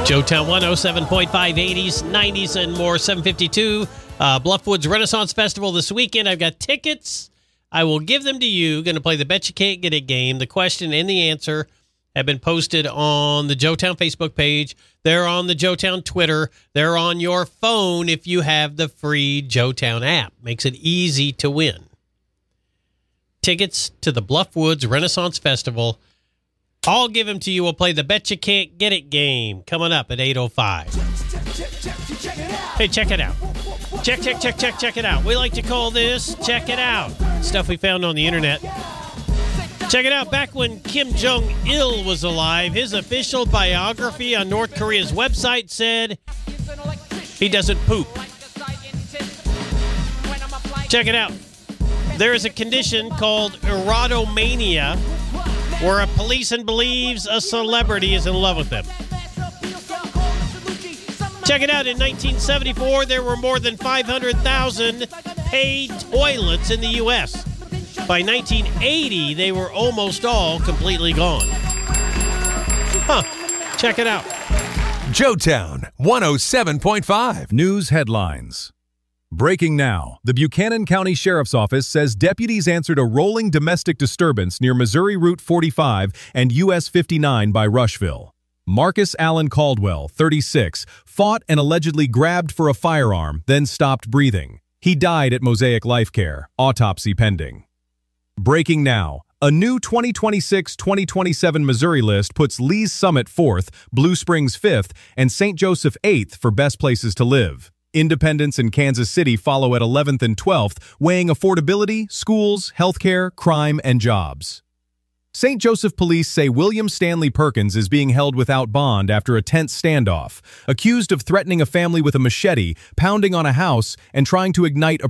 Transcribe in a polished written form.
Joetown 107.5, 80s, 90s, and more, 752. Bluffwoods Renaissance Festival this weekend. I've got tickets. I will give them to you. Going to play the Bet You Can't Get It game. The question and the answer have been posted on the Joetown Facebook page. They're on the Joetown Twitter. They're on your phone if you have the free Joetown app. Makes it easy to win. Tickets to the Bluffwoods Renaissance Festival. I'll give them to you. We'll play the Bet You Can't Get It game coming up at 8:05. Hey, check it out. Check it out. We like to call this Check It Out. Stuff we found on the internet. Check it out. Back when Kim Jong-il was alive, his official biography on North Korea's website said he doesn't poop. Check it out. There is a condition called erotomania, where a policeman believes a celebrity is in love with them. Check it out. In 1974, there were more than 500,000 paid toilets in the U.S. By 1980, they were almost all completely gone. Check it out. Joetown 107.5. News headlines. Breaking now. The Buchanan County Sheriff's Office says deputies answered a rolling domestic disturbance near Missouri Route 45 and US 59 by Rushville. Marcus Allen Caldwell, 36, fought and allegedly grabbed for a firearm, then stopped breathing. He died at Mosaic Life Care. Autopsy pending. Breaking now. A new 2026-2027 Missouri list puts Lee's Summit 4th, Blue Springs 5th, and St. Joseph 8th for best places to live. Independence and Kansas City follow at 11th and 12th, weighing affordability, schools, healthcare, crime, and jobs. St. Joseph police say William Stanley Perkins is being held without bond after a tense standoff, accused of threatening a family with a machete, pounding on a house, and trying to ignite a